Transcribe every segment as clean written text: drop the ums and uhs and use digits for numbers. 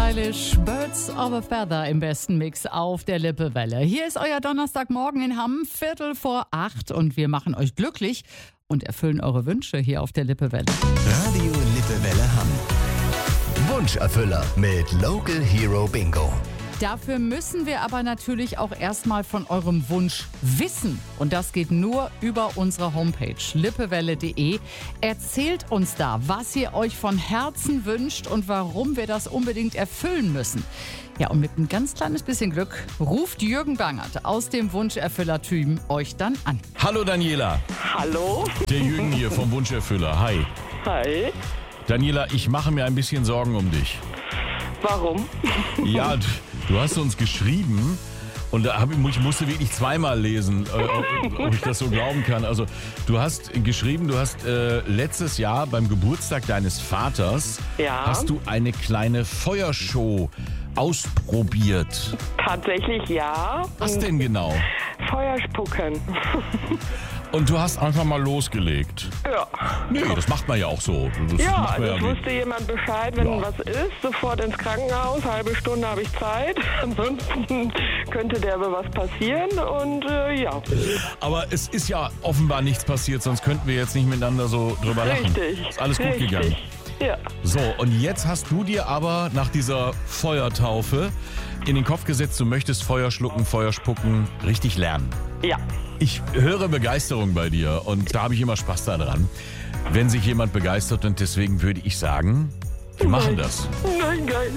Eilish, Birds of a Feather im besten Mix auf der Lippewelle. Hier ist euer Donnerstagmorgen in Hamm, 7:45 und wir machen euch glücklich und erfüllen eure Wünsche hier auf der Lippewelle. Radio Lippewelle Hamm. Wunscherfüller mit Local Hero Bingo. Dafür müssen wir aber natürlich auch erstmal von eurem Wunsch wissen. Und das geht nur über unsere Homepage lippewelle.de. Erzählt uns da, was ihr euch von Herzen wünscht und warum wir das unbedingt erfüllen müssen. Ja, und mit ein ganz kleines bisschen Glück ruft Jürgen Bangert aus dem Wunscherfüller-Team euch dann an. Hallo Daniela. Hallo. Der Jürgen hier vom Wunscherfüller. Hi. Hi. Daniela, ich mache mir ein bisschen Sorgen um dich. Warum? Ja, du hast uns geschrieben und ich musste wirklich zweimal lesen, ob ich das so glauben kann. Also du hast geschrieben, du hast letztes Jahr beim Geburtstag deines Vaters hast du eine kleine Feuershow ausprobiert. Tatsächlich ja. Was denn genau? Feuerspucken. Und du hast einfach mal losgelegt. Ja. Nee, das macht man ja auch so. Das Ja, macht man also es wusste jemand Bescheid, wenn was ist, sofort ins Krankenhaus, halbe Stunde habe ich Zeit. Ansonsten könnte der was passieren und ja. Aber es ist ja offenbar nichts passiert, sonst könnten wir jetzt nicht miteinander so drüber lachen. Richtig. Ist alles gut gegangen. Ja. So, und jetzt hast du dir aber nach dieser Feuertaufe in den Kopf gesetzt, du möchtest Feuer schlucken, Feuer spucken, richtig lernen. Ja. Ich höre Begeisterung bei dir und da habe ich immer Spaß daran, wenn sich jemand begeistert, und deswegen würde ich sagen, wir machen das. Nein, geil.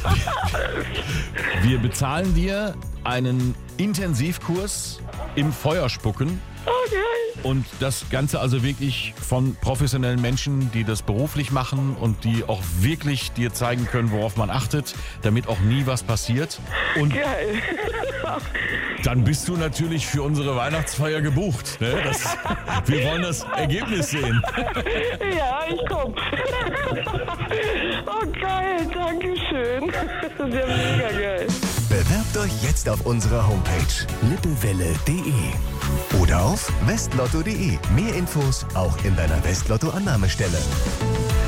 Wir bezahlen dir einen Intensivkurs im Feuerspucken. Okay. Und das Ganze also wirklich von professionellen Menschen, die das beruflich machen und die auch wirklich dir zeigen können, worauf man achtet, damit auch nie was passiert. Und Geil. dann bist du natürlich für unsere Weihnachtsfeier gebucht. Ne? Wir wollen das Ergebnis sehen. Ja, ich komm. Oh geil, danke schön. Das ist ja mega geil. Bewerbt euch jetzt auf unserer Homepage lippewelle.de oder auf westlotto.de. Mehr Infos auch in deiner Westlotto-Annahmestelle.